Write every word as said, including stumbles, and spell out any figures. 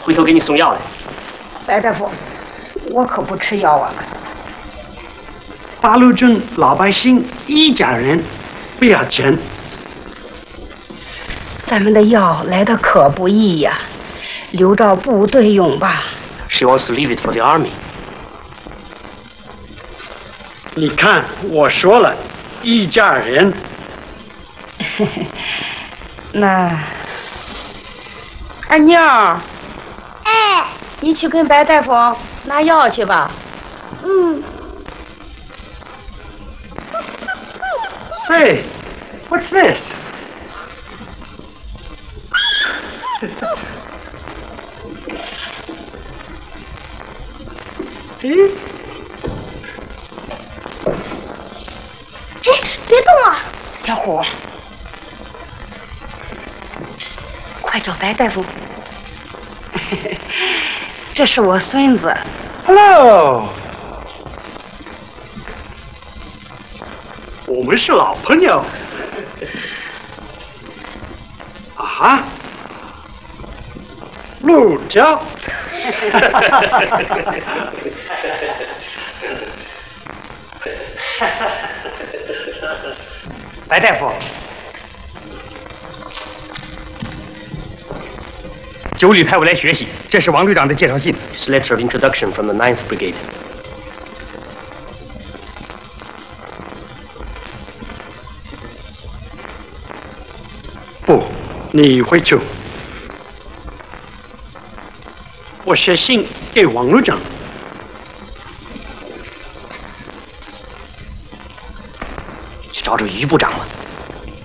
回头给你送药来。 白大夫，我可不吃药啊。 八路军老百姓一家人，不要钱。 咱们的药来的可不易呀，留着部队用吧。 She wants to leave it for the army. 你看，我说了，一家人。 那二妞儿， 哎， 你去跟白大夫拿药去吧。 嗯。 Say, what's this? 咦？ 哎，别动啊！ 小虎，快找白大夫。这是我孙子。 Hello， 我们是老朋友。啊哈，陆家。 白大夫，九旅派我来学习，这是王旅长的介绍信。It's a letter of introduction from the ninth Brigade. 不，你回去。我写信给王旅长。 去找找于部长了。